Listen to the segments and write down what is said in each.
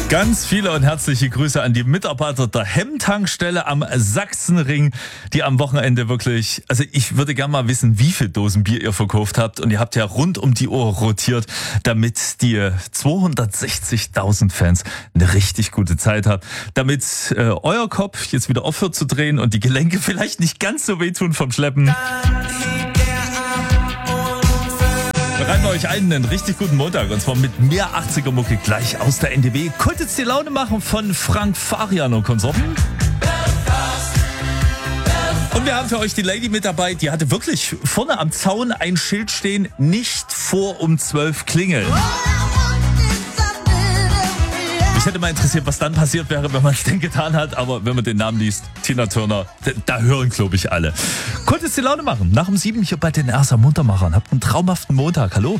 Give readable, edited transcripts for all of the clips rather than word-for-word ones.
Ganz viele und herzliche Grüße an die Mitarbeiter der Hemm-Tankstelle am Sachsenring, die am Wochenende wirklich, also ich würde gerne mal wissen, wie viele Dosen Bier ihr verkauft habt. Und ihr habt ja rund um die Uhr rotiert, damit die 260.000 Fans eine richtig gute Zeit haben. Damit euer Kopf jetzt wieder aufhört zu drehen und die Gelenke vielleicht nicht ganz so wehtun vom Schleppen. Wir reiten euch einen richtig guten Montag und zwar mit mehr 80er Mucke gleich aus der NDW. Konnte jetzt die Laune machen von Frank Farian und Konsorten. Und wir haben für euch die Lady mit dabei, die hatte wirklich vorne am Zaun ein Schild stehen, nicht vor um 12 klingeln. Mich hätte mal interessiert, was dann passiert wäre, wenn man es denn getan hat. Aber wenn man den Namen liest, Tina Turner, da hören, glaube ich, alle. Konntest die Laune machen. Nach um 7 hier bei den Erster Muntermachern. Habt einen traumhaften Montag. Hallo.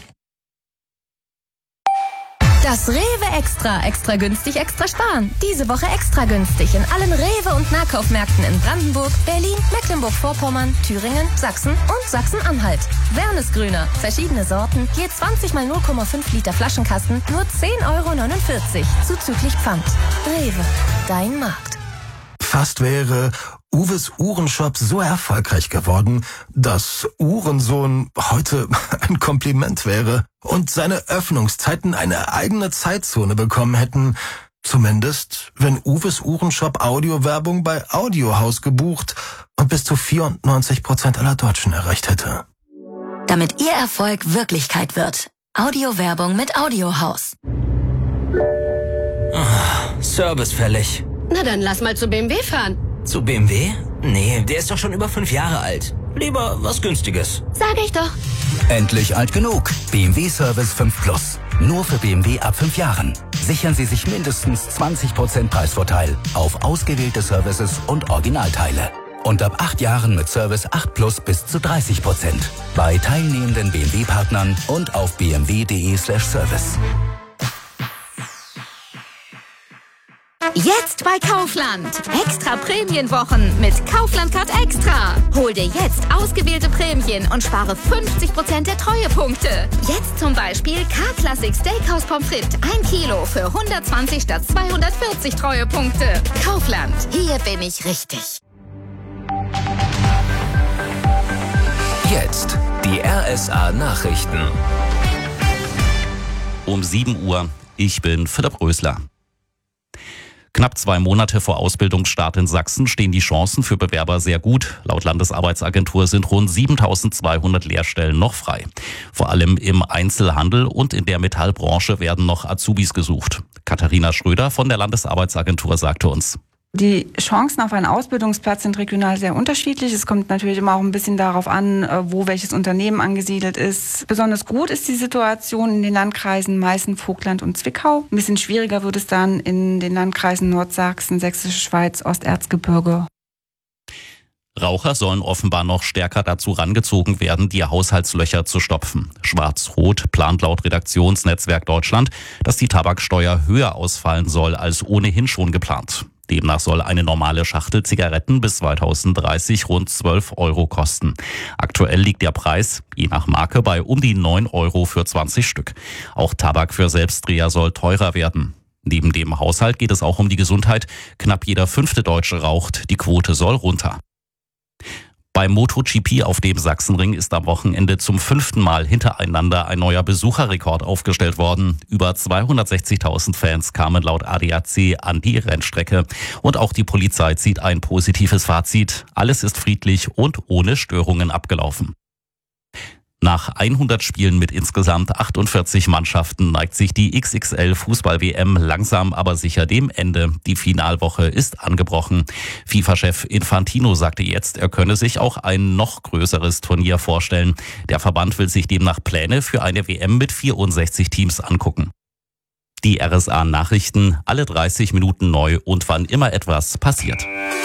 Das Rewe Extra. Extra günstig, extra sparen. Diese Woche extra günstig in allen Rewe- und Nahkaufmärkten in Brandenburg, Berlin, Mecklenburg-Vorpommern, Thüringen, Sachsen und Sachsen-Anhalt. Wernesgrüner. Verschiedene Sorten. Je 20 mal 0,5 Liter Flaschenkasten. Nur 10,49 € zuzüglich Pfand. Rewe. Dein Markt. Fast wäre Uwes Uhrenshop so erfolgreich geworden, dass Uhrensohn heute ein Kompliment wäre und seine Öffnungszeiten eine eigene Zeitzone bekommen hätten. Zumindest, wenn Uwes Uhrenshop Audiowerbung bei Audiohaus gebucht und bis zu 94% aller Deutschen erreicht hätte. Damit Ihr Erfolg Wirklichkeit wird. Audiowerbung mit Audiohaus. Service fällig. Na dann lass mal zu BMW fahren. Zu BMW? Nee, der ist doch schon über 5 Jahre alt. Lieber was Günstiges. Sag ich doch. Endlich alt genug. BMW Service 5 Plus. Nur für BMW ab 5 Jahren. Sichern Sie sich mindestens 20% Preisvorteil auf ausgewählte Services und Originalteile. Und ab 8 Jahren mit Service 8 Plus bis zu 30%. Bei teilnehmenden BMW-Partnern und auf bmw.de/service. Jetzt bei Kaufland. Extra Prämienwochen mit Kaufland Card Extra. Hol dir jetzt ausgewählte Prämien und spare 50% der Treuepunkte. Jetzt zum Beispiel K-Classic Steakhouse Pommes frites 1 Kilo für 120 statt 240 Treuepunkte. Kaufland. Hier bin ich richtig. Jetzt die RSA Nachrichten. Um 7 Uhr. Ich bin Philipp Rösler. Knapp 2 Monate vor Ausbildungsstart in Sachsen stehen die Chancen für Bewerber sehr gut. Laut Landesarbeitsagentur sind rund 7.200 Lehrstellen noch frei. Vor allem im Einzelhandel und in der Metallbranche werden noch Azubis gesucht. Katharina Schröder von der Landesarbeitsagentur sagte uns: Die Chancen auf einen Ausbildungsplatz sind regional sehr unterschiedlich. Es kommt natürlich immer auch ein bisschen darauf an, wo welches Unternehmen angesiedelt ist. Besonders gut ist die Situation in den Landkreisen Meißen, Vogtland und Zwickau. Ein bisschen schwieriger wird es dann in den Landkreisen Nordsachsen, Sächsische Schweiz, Osterzgebirge. Raucher sollen offenbar noch stärker dazu rangezogen werden, die Haushaltslöcher zu stopfen. Schwarz-Rot plant laut Redaktionsnetzwerk Deutschland, dass die Tabaksteuer höher ausfallen soll als ohnehin schon geplant. Demnach soll eine normale Schachtel Zigaretten bis 2030 rund 12 € kosten. Aktuell liegt der Preis, je nach Marke, bei um die 9 € für 20 Stück. Auch Tabak für Selbstdreher soll teurer werden. Neben dem Haushalt geht es auch um die Gesundheit. Knapp jeder 5. Deutsche raucht. Die Quote soll runter. Beim MotoGP auf dem Sachsenring ist am Wochenende zum 5. Mal hintereinander ein neuer Besucherrekord aufgestellt worden. Über 260.000 Fans kamen laut ADAC an die Rennstrecke. Und auch die Polizei zieht ein positives Fazit. Alles ist friedlich und ohne Störungen abgelaufen. Nach 100 Spielen mit insgesamt 48 Mannschaften neigt sich die XXL-Fußball-WM langsam aber sicher dem Ende. Die Finalwoche ist angebrochen. FIFA-Chef Infantino sagte jetzt, er könne sich auch ein noch größeres Turnier vorstellen. Der Verband will sich demnach Pläne für eine WM mit 64 Teams angucken. Die RSA-Nachrichten, alle 30 Minuten neu und wann immer etwas passiert.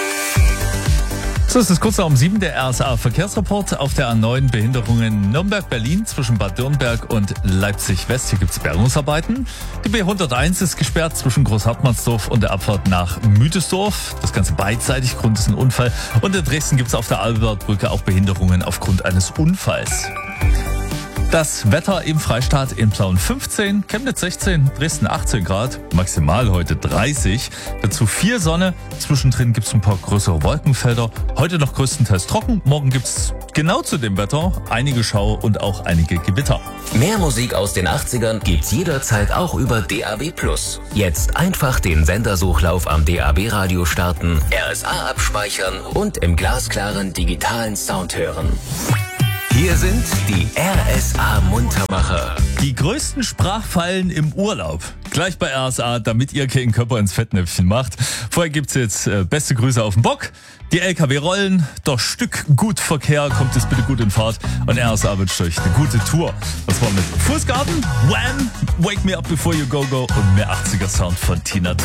So ist es kurz nach um 7, der RSA-Verkehrsreport auf der A9 Behinderungen Nürnberg-Berlin zwischen Bad Dürnberg und Leipzig-West. Hier gibt es Bergungsarbeiten. Die B101 ist gesperrt zwischen Großhartmannsdorf und der Abfahrt nach Mütesdorf. Das Ganze beidseitig, Grund ist ein Unfall. Und in Dresden gibt es auf der Albertbrücke auch Behinderungen aufgrund eines Unfalls. Das Wetter im Freistaat in Plauen 15, Chemnitz 16, Dresden 18 Grad, maximal heute 30. Dazu viel Sonne, zwischendrin gibt's ein paar größere Wolkenfelder. Heute noch größtenteils trocken, morgen gibt's genau zu dem Wetter einige Schauer und auch einige Gewitter. Mehr Musik aus den 80ern gibt's jederzeit auch über DAB+. Jetzt einfach den Sendersuchlauf am DAB-Radio starten, RSA abspeichern und im glasklaren digitalen Sound hören. Hier sind die RSA-Muntermacher. Die größten Sprachfallen im Urlaub. Gleich bei RSA, damit ihr keinen Körper ins Fettnäpfchen macht. Vorher gibt's jetzt beste Grüße auf den Bock. Die LKW rollen, doch Stück Gutverkehr, kommt es bitte gut in Fahrt. Und RSA wünscht euch eine gute Tour. Das war mit Fußgarten, Wham, Wake Me Up Before You Go Go und mehr 80er Sound von Tina.